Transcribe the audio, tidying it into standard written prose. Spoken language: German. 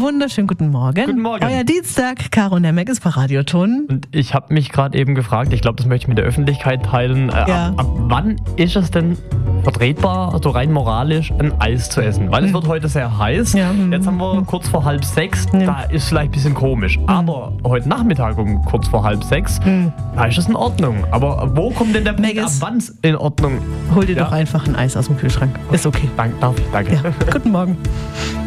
wunderschönen guten Morgen. Guten Morgen. Euer Dienstag, Caro Nemec ist bei Radioton. Und ich habe mich gerade eben gefragt, ich glaube, das möchte ich mit der Öffentlichkeit teilen, ab wann ist es denn vertretbar, also rein moralisch, ein Eis zu essen? Weil es wird heute sehr heiß. Ja. Jetzt haben wir kurz vor 5:30, da ist vielleicht ein bisschen komisch. Aber heute Nachmittag um kurz vor 5:30, da ist es in Ordnung. Aber wo kommt denn der Punkt, ab wann es in Ordnung? Hol dir doch einfach ein Eis aus dem Kühlschrank. Ist okay. Danke. Ja. Guten Morgen.